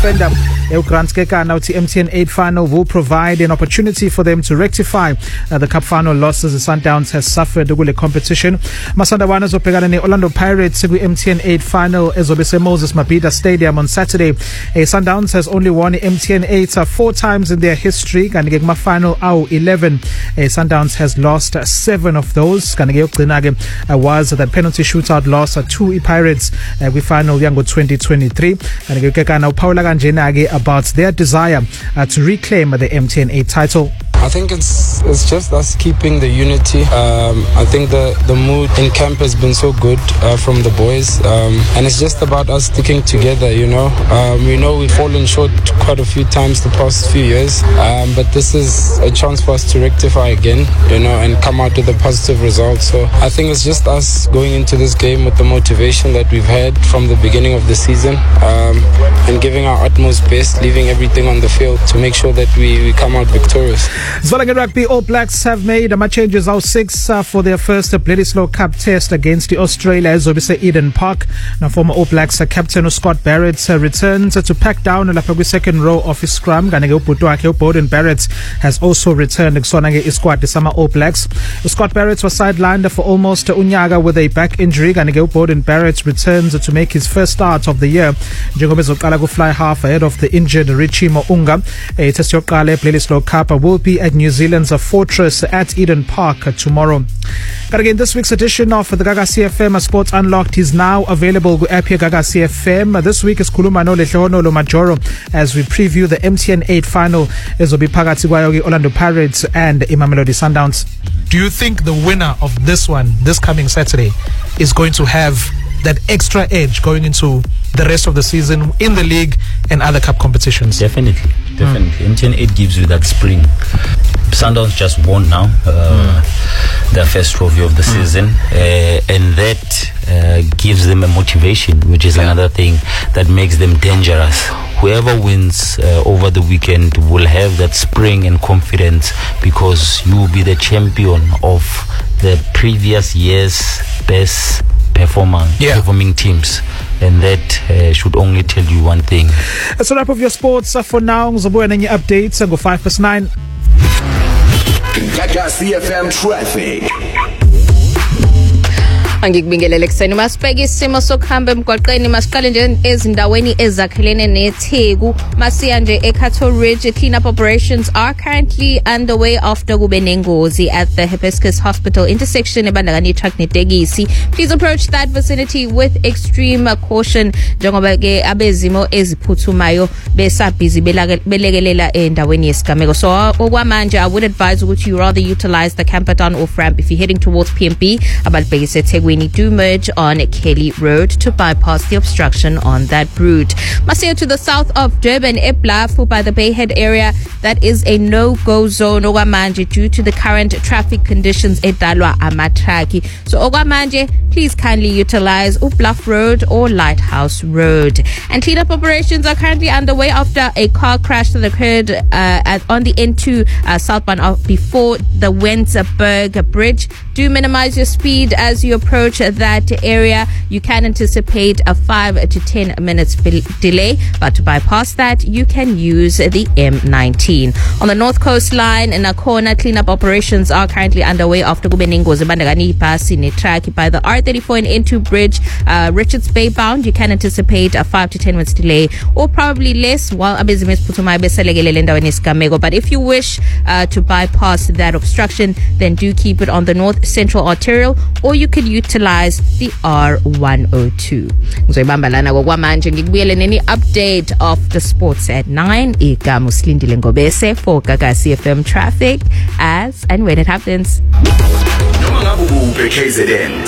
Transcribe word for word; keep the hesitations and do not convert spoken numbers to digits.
defender Grant Kekana uthi M T N eight final will provide an opportunity for them to rectify uh, the cup final losses the Sundowns has suffered kule competition. Masandawana zobhekana ne Orlando Pirates ku M T N eight final ezobe se Moses Mabhida Stadium on Saturday. Uh, Sundowns has only won M T N eight uh, four times in their history. Kanti ke kuma final awu eleven. Uh, Sundowns has lost uh, seven of those. Kanti ke yokugcina ke uh, was that penalty shootout loss uh, to Pirates uh, kwi final yango twenty twenty-three. Kanti ke Kekana uphawula kanjena ke about their desire uh, to reclaim the M T N eight title. I think it's it's just us keeping the unity. Um, I think the, the mood in camp has been so good uh, from the boys, um, and it's just about us sticking together, you know. Um, we know we've fallen short quite a few times the past few years, um, but this is a chance for us to rectify again, you know, and come out with a positive result. So I think it's just us going into this game with the motivation that we've had from the beginning of the season, um, and giving our utmost best, leaving everything on the field to make sure that we, we come out victorious. Zwalange Rugby All Blacks have made a changes out six uh, for their first uh, Bledisloe Cup test against the Australia Zobise Eden Park. Now former All Blacks uh, captain Scott Barrett uh, returns uh, to pack down the uh, second row of his scrum. Beauden Barrett has also returned to squad the summer All Blacks. Scott Barrett was sidelined for almost uh, unyaga with a back injury. Beauden Barrett returns uh, to make his first start of the year. Njengoba fly half ahead of the injured Richie Mounga. A test yoqala Bledisloe Cup uh, will be at New Zealand's Fortress at Eden Park tomorrow. But again, this week's edition of the Gaga C F M Sports Unlocked is now available with app Gaga C F M. This week is Kuluma no Lehono Lo Majoro as we preview the M T N eight final ezobi phakathi kwayo Orlando Pirates and Mamelodi Sundowns. Do you think the winner of this one this coming Saturday is going to have that extra edge going into the rest of the season in the league and other cup competitions? Definitely, definitely. Mm. M T N eight gives you that spring. Sundowns just won now uh, mm. their first trophy of the mm. season, uh, and that uh, gives them a motivation, which is yeah. another thing that makes them dangerous. Whoever wins uh, over the weekend will have that spring and confidence because you will be the champion of the previous year's best performer, yeah. performing teams, and that uh, should only tell you one thing. That's a wrap of your sports uh, for now. Ngobuya nenye updates uh, go five past nine. Gaga C F M traffic. Angikubingelele kuseni masibheke isimo sokuhamba emgwaqeni masiqale nje ezindaweni ezakhelene neTheku masiya nje eCattle Ridge. Clean up operations are currently underway after kube nengozi at the Hibiscus Hospital intersection ebandakanya itruck netekisi. Please approach that vicinity with extreme caution njengoba ke abezimo eziphuthumayo besabhizi belekelela endaweni yesigameko. So okwamanje I would advise ukuthi you rather utilize the Camperdown off ramp if you're heading towards P M B. Abalibhekise eThekwini do merge on Kelly Road to bypass the obstruction on that route. Masiya to the south of Durban, Eblafu by the Bayhead area, that is a no-go zone okwamanje due to the current traffic conditions edalwa amatraki. So okwamanje, please kindly utilize Ubluff Road or Lighthouse Road. And cleanup operations are currently underway after a car crash that occurred uh, at, on the N two uh, southbound of before the Winterberg Bridge. Do minimize your speed as you approach that area. You can anticipate a five to ten minutes delay, but to bypass that, you can use the M nineteen. On the North Coast Line in Nakona, cleanup operations are currently underway after kube nengozi ebandakanya ibhasi netruck by the R thirty-four and N two bridge, uh, Richards Bay bound. You can anticipate a five to ten minutes delay, or probably less, while abezimo esiphuthumayo beselekelele endaweni yesigameko. But if you wish uh, to bypass that obstruction, then do keep it on the North Central Arterial, or you could utilize the R one oh two. Ngizoyibamba lana kokwamanje ngikubuyele neni update of the sports at nine. Igama uSilindile Ngobese for Gaga C F M traffic as and when it happens. Noma ngabe ubhe K Z N